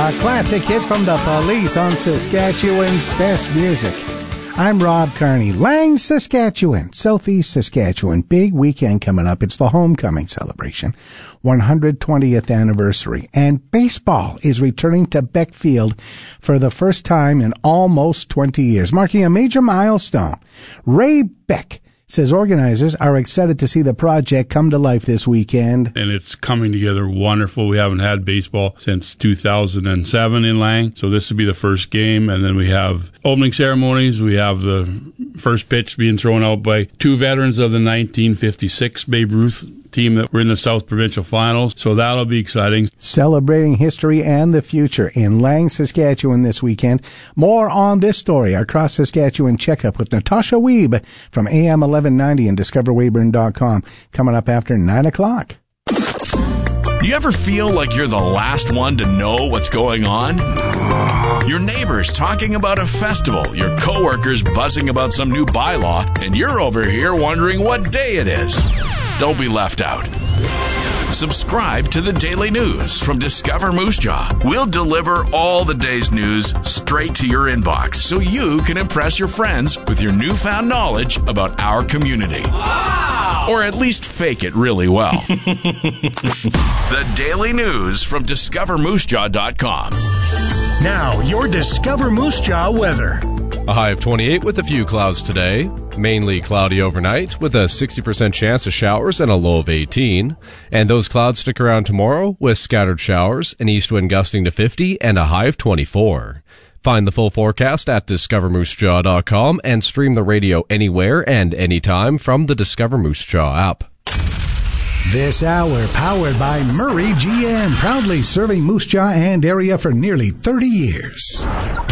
A classic hit from the Police on Saskatchewan's Best Music. I'm Rob Carney. Lang, Saskatchewan, southeast Saskatchewan. Big weekend coming up. It's the homecoming celebration, 120th anniversary. And baseball is returning to Beckfield for the first time in almost 20 years, marking a major milestone. Ray Beck says organizers are excited to see the project come to life this weekend. And it's coming together wonderful. We haven't had baseball since 2007 in Lang, so this will be the first game. And then we have opening ceremonies. We have the first pitch being thrown out by two veterans of the 1956 Babe Ruth team that were in the South Provincial Finals, so that'll be exciting. Celebrating history and the future in Lang, Saskatchewan this weekend. More on this story, our Cross Saskatchewan Checkup with Natasha Weeb from AM 1190 and DiscoverWeyburn.com, coming up after 9 o'clock. You ever feel like you're the last one to know what's going on? Your neighbors talking about a festival, your coworkers buzzing about some new bylaw, and you're over here wondering what day it is. Don't be left out. Subscribe to the Daily News from Discover Moose Jaw. We'll deliver all the day's news straight to your inbox so you can impress your friends with your newfound knowledge about our community. Wow! Or at least fake it really well. The Daily News from DiscoverMooseJaw.com. Now, your Discover Moose Jaw weather. A high of 28 with a few clouds today. Mainly cloudy overnight with a 60% chance of showers and a low of 18. And those clouds stick around tomorrow with scattered showers, an east wind gusting to 50 and a high of 24. Find the full forecast at DiscoverMooseJaw.com and stream the radio anywhere and anytime from the Discover Moose Jaw app. This hour powered by Murray GM, proudly serving Moose Jaw and area for nearly 30 years.